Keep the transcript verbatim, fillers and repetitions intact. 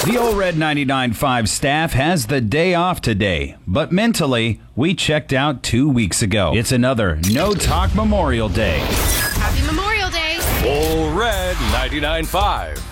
The Ole Red ninety-nine point five staff has the day off today, but mentally, we checked out two weeks ago. It's another No Talk Memorial Day. Happy Memorial Day. Ole Red ninety-nine point five.